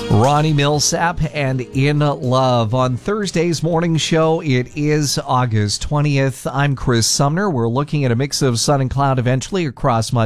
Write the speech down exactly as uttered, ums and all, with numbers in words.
Ronnie Millsap and In Love. On Thursday's morning show, it is August twentieth. I'm Chris Sumner. We're looking at a mix of sun and cloud eventually across much